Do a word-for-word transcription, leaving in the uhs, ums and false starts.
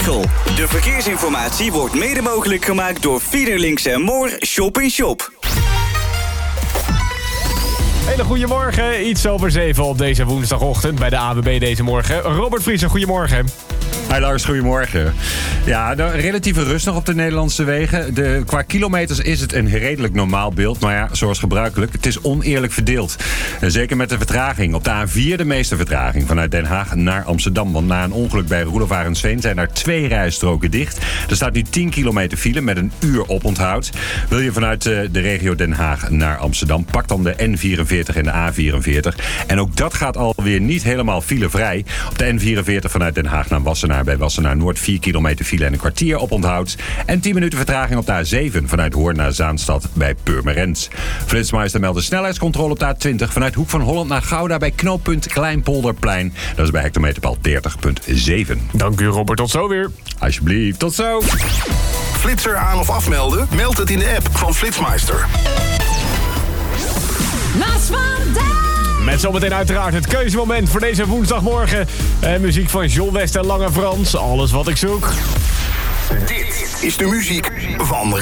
Veghel. De verkeersinformatie wordt mede mogelijk gemaakt door Fiederlinks en Moor Shop in Shop. Hele goedemorgen, iets over zeven op deze woensdagochtend bij de A W B deze morgen. Robert Vriezer, goedemorgen. Hi Lars, goedemorgen. Ja, de relatieve rust nog op de Nederlandse wegen. De, qua kilometers is het een redelijk normaal beeld. Maar ja, zoals gebruikelijk, het is oneerlijk verdeeld. En zeker met de vertraging. Op de A vier de meeste vertraging vanuit Den Haag naar Amsterdam. Want na een ongeluk bij Roelof Arendsveen zijn er twee rijstroken dicht. Er staat nu tien kilometer file met een uur oponthoud. Wil je vanuit de regio Den Haag naar Amsterdam, pak dan de N vierenveertig en de A vierenveertig. En ook dat gaat alweer niet helemaal filevrij. Op de N vierenveertig vanuit Den Haag naar Wassenaar. Bij Wassenaar Noord vier kilometer file en een kwartier oponthoud. En tien minuten vertraging op de A zeven vanuit Hoorn naar Zaanstad bij Purmerend. Flitsmeister meldt de snelheidscontrole op de A twintig vanuit Hoek van Holland naar Gouda bij knooppunt Kleinpolderplein. Dat is bij hectometerpaal dertig komma zeven. Dank u Robert, tot zo weer. Alsjeblieft, tot zo. Flitser aan of afmelden? Meld het in de app van Flitsmeister. Maas vandaag! Met zometeen uiteraard het keuzemoment voor deze woensdagmorgen. En muziek van John West en Lange Frans. Alles wat ik zoek. Dit is de muziek van